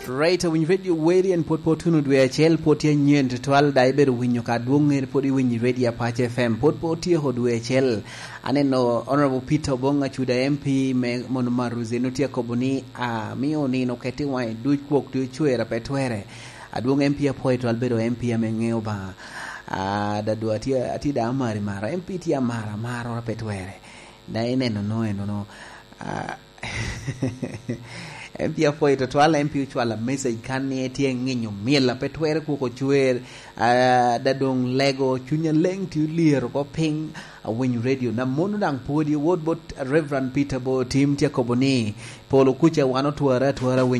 Right, when you read your way and put potunu dwe chel potia nyen to 12 daiber winyo ka duong'er podi winyi ready Apache FM pot potia hodwe chel aneno Honorable Peter Bonga chuda MP me mon maruze nutia koboni mio ni no keti wai du kwok du chwera petwere aduong MP apoito albedo MP amengeo ba dadu ati da amari mara MP ti amara mara petwere na ineno no MP foi to twala MP chwala message kanie tie nginyo miela petwere ko chwer dadong lego chunya leng tu lier ko ping when radio na monu dang podi word bot Reverend Peter Bo team tia koboni polo kucha wano tuara